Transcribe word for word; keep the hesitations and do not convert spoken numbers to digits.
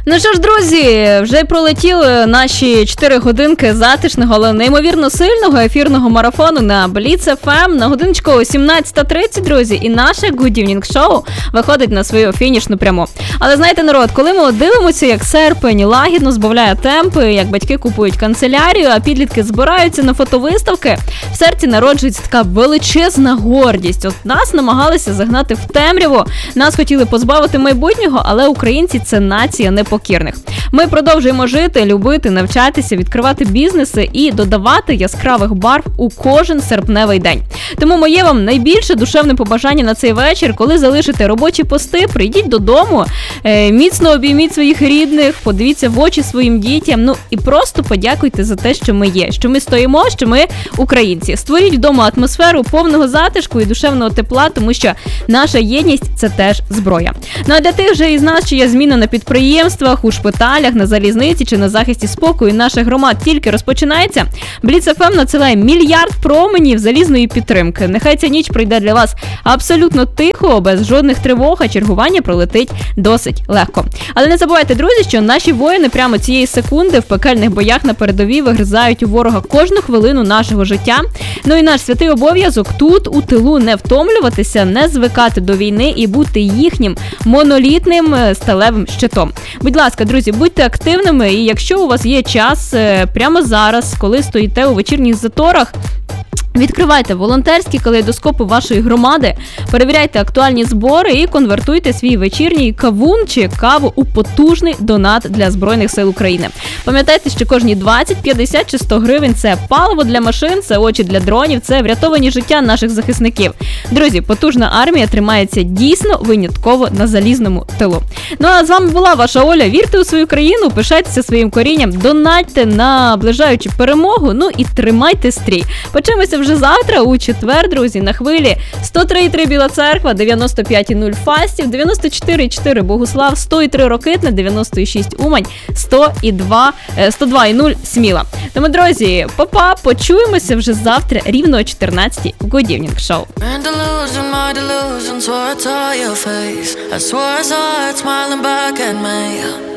Ну що ж, друзі, вже пролетіли наші чотири годинки затишного, але неймовірно сильного ефірного марафону на Бліц еф ем на годиночку сімнадцята тридцять, друзі, і наше Good Evening Show виходить на свою фінішну пряму. Але знаєте, народ, коли ми дивимося, як серпень лагідно збавляє темпи, як батьки купують канцелярію, а підлітки збираються на фотовиставки, в серці народжується така величезна гордість. От нас намагалися загнати в темряву, нас хотіли позбавити майбутнього, але українці – це нація непокірних. Ми продовжуємо жити, любити, навчатися, відкривати бізнеси і додавати яскравих барв у кожен серпневий день. Тому моє вам найбільше душевне побажання на цей вечір, коли залишите робочі пости, прийдіть додому, е, міцно обійміть своїх рідних, подивіться в очі своїм дітям, ну і просто подякуйте за те, що ми є, що ми стоїмо, що ми українці. Створіть вдома атмосферу повного затишку і душевного тепла, тому що наша єдність – це теж зброя. Ну а для тих же із нас, чия зміна на підприємствах, у шпиталях, на залізниці чи на захисті спокою наших громад тільки розпочинається, Бліц еф ем надсилає мільярд променів залізної підтримки. Нехай ця ніч пройде для вас абсолютно тихо, без жодних тривог, а чергування пролетить досить легко. Але не забувайте, друзі, що наші воїни прямо цієї секунди в пекельних боях на передовій вигризають у ворога кожну хвилину нашого життя. Ну і наш святий обов'язок тут, у тилу, не втомлюватися, не звикати до війни і бути їхнім монолітним сталевим щитом. Будь ласка, друзі, будьте активними, і якщо у вас є час прямо зараз, коли стоїте у вечірніх заторах, відкривайте волонтерські калейдоскопи вашої громади, перевіряйте актуальні збори і конвертуйте свій вечірній кавун чи каву у потужний донат для Збройних сил України. Пам'ятайте, що кожні двадцять, п'ятдесят чи сто гривень – це паливо для машин, це очі для дронів, це врятовані життя наших захисників. Друзі, потужна армія тримається дійсно винятково на залізному тилу. Ну а з вами була ваша Оля. Вірте у свою країну, пишайтеся своїм корінням, донатьте на наближаючу перемогу, ну і тримайте стрій. Почуємося вже завтра у четвер, друзі, на хвилі сто три і три Біла Церква, дев'яносто п'ять і нуль Фастів, дев'яносто чотири і чотири Богуслав, сто і три Рокитне, дев'яносто шість Умань, сто і два, сто два і нуль Сміла. Тому, друзі, па-па, почуємося вже завтра рівно о чотирнадцятій в Good Evening Show. Delusion, swore I saw your face. I swore I saw it smiling back at me.